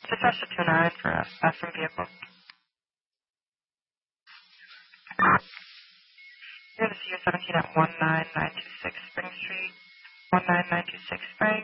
Dispatch to 29 for a bathroom vehicle. You're going to see your 17 at 19926 Spring Street. 19926 Spring.